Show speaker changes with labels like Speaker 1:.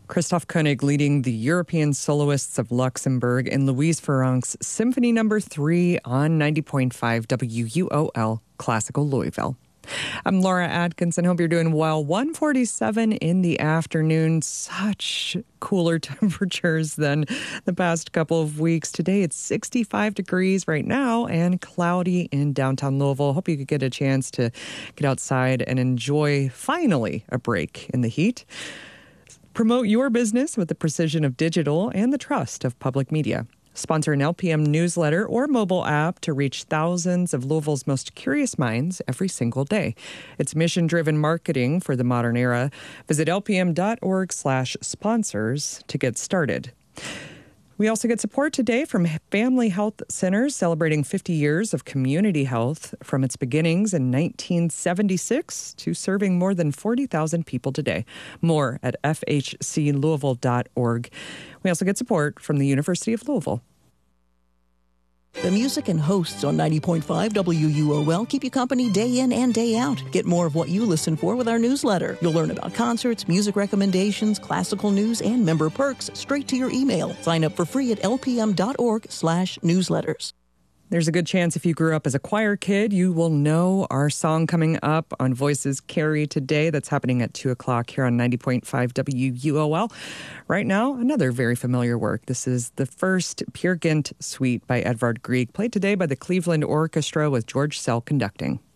Speaker 1: Christoph Koenig leading the European Soloists of Luxembourg in Louise Farrenc's Symphony No. 3 on 90.5 WUOL Classical Louisville. I'm Laura Atkinson. Hope you're doing well. 1:47 in the afternoon. Such cooler temperatures than the past couple of weeks. Today it's 65 degrees right now and cloudy in downtown Louisville. Hope you could get a chance to get outside and enjoy finally a break in the heat. Promote your business with the precision of digital and the trust of public media. Sponsor an LPM newsletter or mobile app to reach thousands of Louisville's most curious minds every single day. It's mission-driven marketing for the modern era. Visit lpm.org/sponsors to get started. We also get support today from Family Health Centers, celebrating 50 years of community health from its beginnings in 1976 to serving more than 40,000 people today. More at fhclouisville.org. We also get support from the University of Louisville.
Speaker 2: The music and hosts on 90.5 WUOL keep you company day in and day out. Get more of what you listen for with our newsletter. You'll learn about concerts, music recommendations, classical news, and member perks straight to your email. Sign up for free at lpm.org/newsletters. There's a good chance if you grew up as a choir kid, you will know our song coming up on Voices Carry today. That's happening at 2 o'clock here on 90.5 WUOL. Right now, another very familiar work. This is the first Peer Gynt Suite by Edvard Grieg, played today by the Cleveland Orchestra with George Szell conducting.